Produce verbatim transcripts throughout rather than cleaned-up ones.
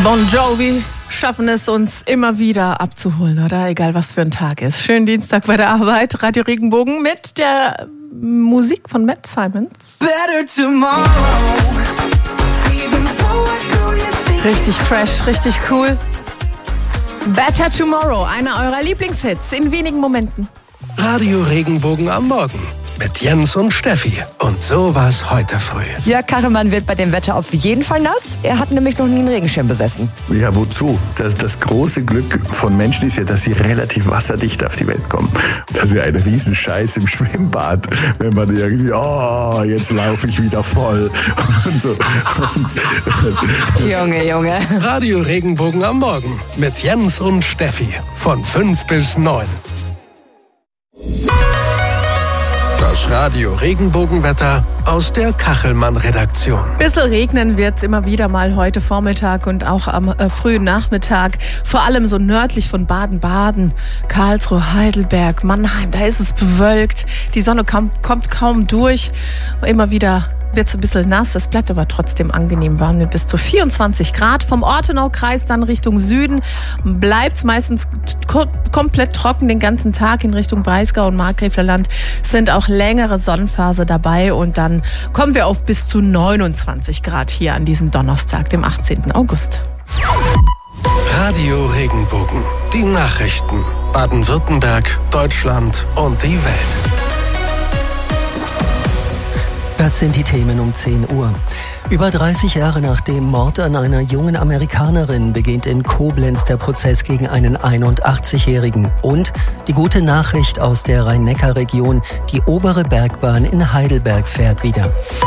Bon Jovi schaffen es uns immer wieder abzuholen, oder? Egal, was für ein Tag ist. Schönen Dienstag bei der Arbeit. Radio Regenbogen mit der Musik von Matt Simons. Richtig fresh, richtig cool. Better Tomorrow, einer eurer Lieblingshits in wenigen Momenten. Radio Regenbogen am Morgen mit Jens und Steffi. Und so war's heute früh. Jörg Kachelmann wird bei dem Wetter auf jeden Fall nass. Er hat nämlich noch nie einen Regenschirm besessen. Ja, wozu? Das, das große Glück von Menschen ist ja, dass sie relativ wasserdicht auf die Welt kommen. Das ist ja ein Riesenscheiß im Schwimmbad, wenn man irgendwie, oh, jetzt laufe ich wieder voll. Und so. Junge, Junge. Radio Regenbogen am Morgen mit Jens und Steffi. Von fünf bis neun. Das Radio Regenbogenwetter aus der Kachelmann-Redaktion. Bisschen regnen wird es immer wieder mal heute Vormittag und auch am äh, frühen Nachmittag. Vor allem so nördlich von Baden-Baden, Karlsruhe, Heidelberg, Mannheim. Da ist es bewölkt. Die Sonne kommt, kommt kaum durch. Immer wieder wird es ein bisschen nass, es bleibt aber trotzdem angenehm warm mit bis zu vierundzwanzig Grad. Vom Ortenau-Kreis dann Richtung Süden bleibt es meistens ko- komplett trocken den ganzen Tag. In Richtung Breisgau und Markgräflerland sind auch längere Sonnenphase dabei und dann kommen wir auf bis zu neunundzwanzig Grad hier an diesem Donnerstag, dem achtzehnten August. Radio Regenbogen, die Nachrichten, Baden-Württemberg, Deutschland und die Welt. Das sind die Themen um zehn Uhr. Über dreißig Jahre nach dem Mord an einer jungen Amerikanerin beginnt in Koblenz der Prozess gegen einen einundachtzigjährigen. Und die gute Nachricht aus der Rhein-Neckar-Region, die obere Bergbahn in Heidelberg fährt wieder.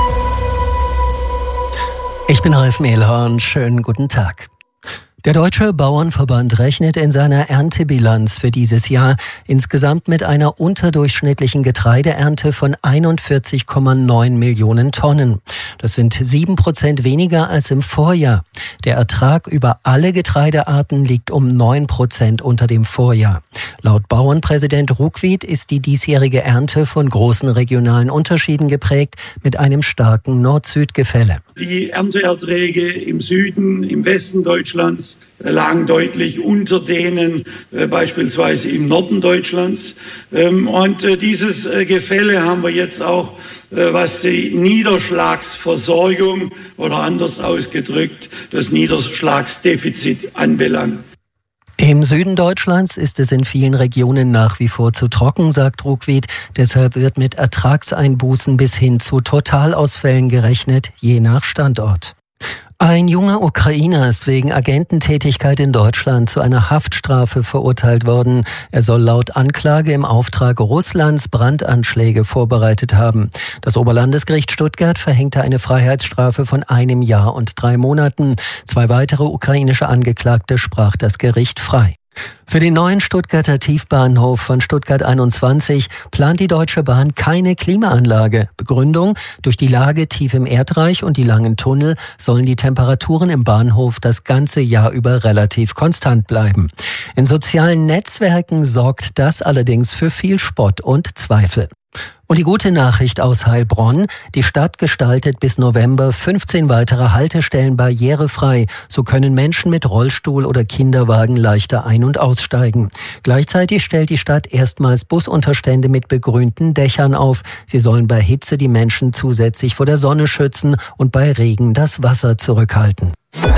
Ich bin Ralf Mehlhorn, schönen guten Tag. Der Deutsche Bauernverband rechnet in seiner Erntebilanz für dieses Jahr insgesamt mit einer unterdurchschnittlichen Getreideernte von einundvierzig Komma neun Millionen Tonnen. Das sind sieben Prozent weniger als im Vorjahr. Der Ertrag über alle Getreidearten liegt um neun Prozent unter dem Vorjahr. Laut Bauernpräsident Ruckwied ist die diesjährige Ernte von großen regionalen Unterschieden geprägt mit einem starken Nord-Süd-Gefälle. Die Ernteerträge im Süden, im Westen Deutschlands lagen deutlich unter denen äh, beispielsweise im Norden Deutschlands. Ähm, und äh, dieses äh, Gefälle haben wir jetzt auch, äh, was die Niederschlagsversorgung oder anders ausgedrückt, das Niederschlagsdefizit anbelangt. Im Süden Deutschlands ist es in vielen Regionen nach wie vor zu trocken, sagt Ruckwied. Deshalb wird mit Ertragseinbußen bis hin zu Totalausfällen gerechnet, je nach Standort. Ein junger Ukrainer ist wegen Agententätigkeit in Deutschland zu einer Haftstrafe verurteilt worden. Er soll laut Anklage im Auftrag Russlands Brandanschläge vorbereitet haben. Das Oberlandesgericht Stuttgart verhängte eine Freiheitsstrafe von einem Jahr und drei Monaten. Zwei weitere ukrainische Angeklagte sprach das Gericht frei. Für den neuen Stuttgarter Tiefbahnhof von Stuttgart einundzwanzig plant die Deutsche Bahn keine Klimaanlage. Begründung: Durch die Lage tief im Erdreich und die langen Tunnel sollen die Temperaturen im Bahnhof das ganze Jahr über relativ konstant bleiben. In sozialen Netzwerken sorgt das allerdings für viel Spott und Zweifel. Und die gute Nachricht aus Heilbronn: Die Stadt gestaltet bis November fünfzehn weitere Haltestellen barrierefrei. So können Menschen mit Rollstuhl oder Kinderwagen leichter ein- und aussteigen. Gleichzeitig stellt die Stadt erstmals Busunterstände mit begrünten Dächern auf. Sie sollen bei Hitze die Menschen zusätzlich vor der Sonne schützen und bei Regen das Wasser zurückhalten.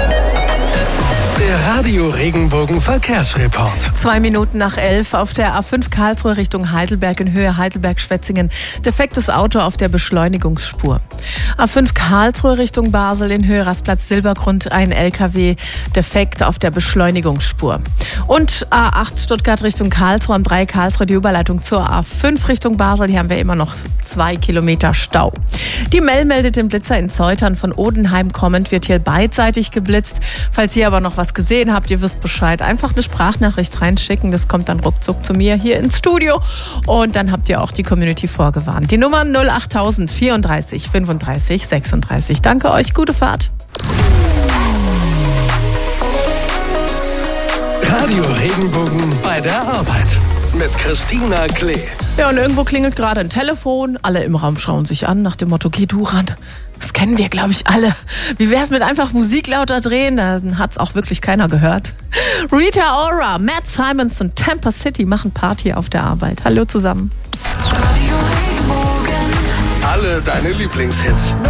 Der Radio Regenbogen Verkehrsreport. Zwei Minuten nach elf auf der A fünf Karlsruhe Richtung Heidelberg in Höhe Heidelberg-Schwetzingen. Defektes Auto auf der Beschleunigungsspur. A fünf Karlsruhe Richtung Basel in Höhe Rastplatz Silbergrund. Ein L K W defekt auf der Beschleunigungsspur. Und A acht Stuttgart Richtung Karlsruhe, am drei Karlsruhe die Überleitung zur A fünf Richtung Basel. Hier haben wir immer noch zwei Kilometer Stau. Die Mel meldet den Blitzer in Zeutern. Von Odenheim kommend wird hier beidseitig geblitzt. Falls ihr aber noch was gesehen habt, ihr wisst Bescheid, einfach eine Sprachnachricht reinschicken. Das kommt dann ruckzuck zu mir hier ins Studio. Und dann habt ihr auch die Community vorgewarnt. Die Nummer null achttausend vierunddreißig fünfunddreißig sechsunddreißig. Danke euch, gute Fahrt. Radio Regenbogen bei der Arbeit mit Christina Klee. Ja, und irgendwo klingelt gerade ein Telefon. Alle im Raum schauen sich an nach dem Motto, geh du ran. Das kennen wir, glaube ich, alle. Wie wär's mit einfach Musik lauter drehen? Dann hat's auch wirklich keiner gehört. Rita Ora, Matt Simons und Tampa City machen Party auf der Arbeit. Hallo zusammen. Alle deine Lieblingshits.